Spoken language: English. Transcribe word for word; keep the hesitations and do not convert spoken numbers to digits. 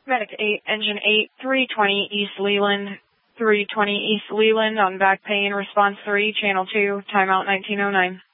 Medic eight, Engine eight, three twenty East Leland, three twenty East Leland on back pain, response three, channel two, timeout nineteen oh nine.